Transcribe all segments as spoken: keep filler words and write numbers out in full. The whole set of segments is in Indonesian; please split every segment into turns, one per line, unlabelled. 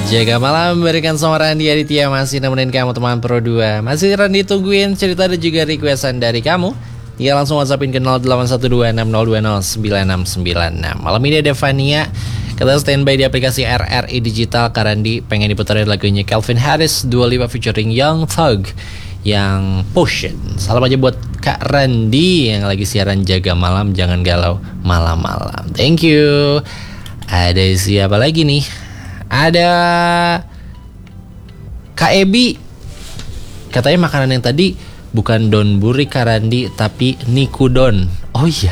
Jaga malam berikan sama Randy Aditya masih nemenin kamu teman Pro dua. Masih Randy tungguin cerita dan juga requestan dari kamu. Ya langsung WhatsAppin ke nol delapan satu dua enam nol dua nol sembilan enam sembilan enam. Malam ini ada Fania. Kita standby di aplikasi R R I Digital. Kak Randy pengen diputerin lagunya Calvin Harris Dua Lipa featuring Young Thug yang Potion. Salam aja buat Kak Randy yang lagi siaran Jaga Malam, jangan galau malam-malam. Thank you. Ada siapa lagi nih? Ada Kak Ebi. Katanya makanan yang tadi bukan donburi Kak Randy, tapi nikudon. Oh iya,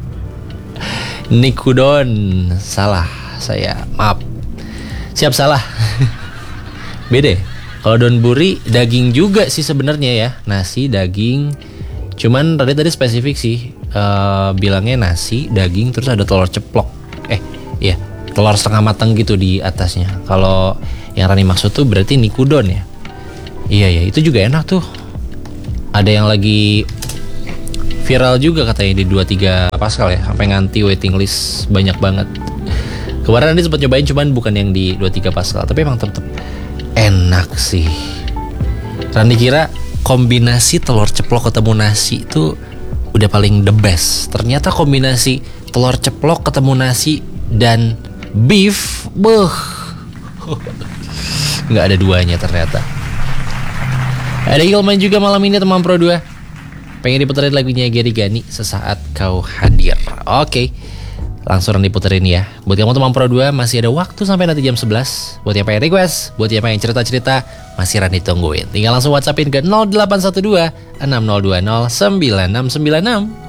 nikudon. Salah saya, maaf. Siap salah. Beda. Kalau donburi daging juga sih sebenarnya ya, nasi daging. Cuman tadi tadi spesifik sih, uh, bilangnya nasi daging terus ada telur ceplok. Eh, iya. Telur setengah matang gitu di atasnya. Kalau yang Rani maksud tuh berarti nikudon ya. Iya ya, itu juga enak tuh. Ada yang lagi viral juga katanya di dua tiga Pascal ya, sampai nganti waiting list banyak banget. Kemarin Rani sempat nyobain cuman bukan yang di dua tiga Pascal, tapi emang tetep enak sih. Rani kira kombinasi telur ceplok ketemu nasi itu udah paling the best. Ternyata kombinasi telur ceplok ketemu nasi dan beef, beuh, nggak ada duanya ternyata. Ada Ilman juga malam ini teman Pro dua. Pengen diputerin lagunya Gary Gani, Sesaat Kau Hadir. Oke, langsung diputerin ya. Buat kamu teman Pro dua masih ada waktu sampai nanti jam sebelas. Buat yang pengen request, buat yang pengen cerita-cerita, masih Rani tungguin. Tinggal langsung WhatsAppin ke nol delapan satu dua enam nol dua nol sembilan enam sembilan enam.